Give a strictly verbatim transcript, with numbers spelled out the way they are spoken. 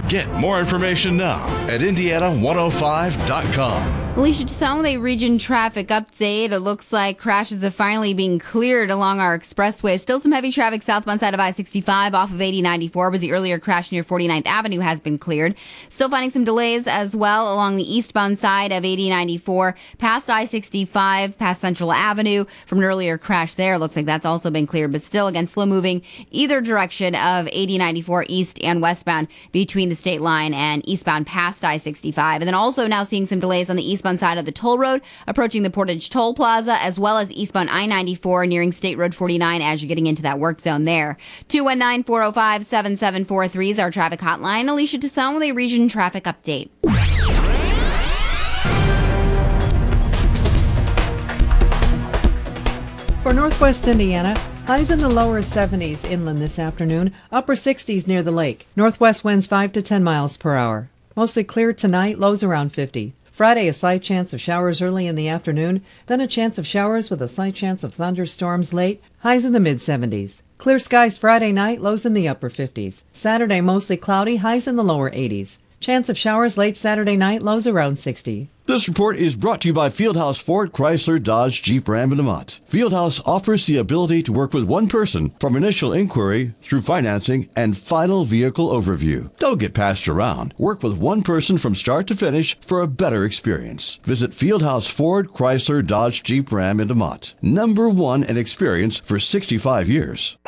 Get more information now at Indiana one oh five dot com. Alicia, to Soundway Region traffic update. It looks like crashes are finally being cleared along our expressway. Still some heavy traffic southbound side of I sixty-five off of eighty ninety-four, but the earlier crash near forty-ninth Avenue has been cleared. Still finding some delays as well along the eastbound side of eighty ninety-four, past I sixty-five, past Central Avenue from an earlier crash there. Looks like that's also been cleared, but still, again, slow moving either direction of eighty ninety-four east and westbound between the state line and eastbound past I sixty-five. And then also now seeing some delays on the eastbound side of the toll road approaching the Portage Toll Plaza, as well as eastbound I ninety-four nearing State Road forty-nine as you're getting into that work zone there. two one nine, four oh five, seven seven four three is our traffic hotline. Alicia Tasson with a region traffic update. For Northwest Indiana, highs in the lower seventies inland this afternoon, upper sixties near the lake. Northwest winds five to ten miles per hour. Mostly clear tonight, lows around fifty. Friday, a slight chance of showers early in the afternoon, then a chance of showers with a slight chance of thunderstorms late, highs in the mid-seventies. Clear skies Friday night, lows in the upper fifties. Saturday, mostly cloudy, highs in the lower eighties. Chance of showers late Saturday night, lows around sixty. This report is brought to you by Fieldhouse Ford, Chrysler, Dodge, Jeep, Ram, and Demont. Fieldhouse offers the ability to work with one person from initial inquiry through financing and final vehicle overview. Don't get passed around. Work with one person from start to finish for a better experience. Visit Fieldhouse Ford, Chrysler, Dodge, Jeep, Ram, and Demont. Number one in experience for sixty-five years.